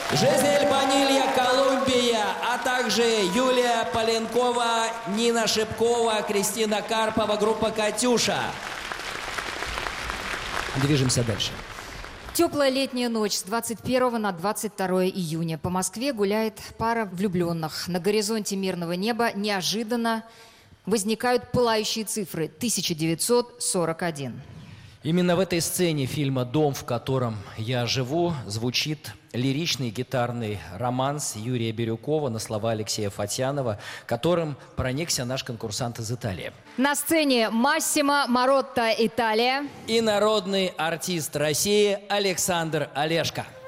Жизель Ванилья, Колумбия, а также Юлия Поленкова, Нина Шипкова, Кристина Карпова, группа «Катюша». Движемся дальше. Теплая летняя ночь с 21 на 22 июня. По Москве гуляет пара влюбленных. На горизонте мирного неба неожиданно возникают пылающие цифры. 1941. Именно в этой сцене фильма «Дом, в котором я живу» звучит лиричный гитарный романс Юрия Бирюкова на слова Алексея Фатьянова, которым проникся наш конкурсант из Италии. На сцене Массимо Маротта, Италия. И народный артист России Александр Олешко.